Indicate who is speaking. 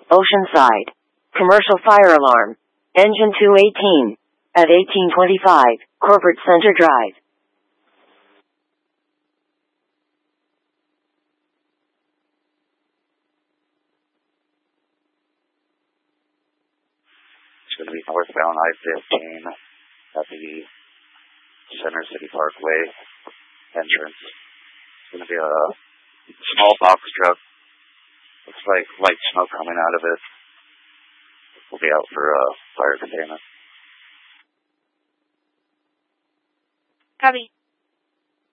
Speaker 1: Oceanside. Commercial fire alarm. Engine 218. At 1825, Corporate Center Drive.
Speaker 2: It's going to be northbound I-15 at the Center City Parkway entrance. It's going to be a small box truck. Looks like light smoke coming out of it. We'll be out for fire containment.
Speaker 3: Copy.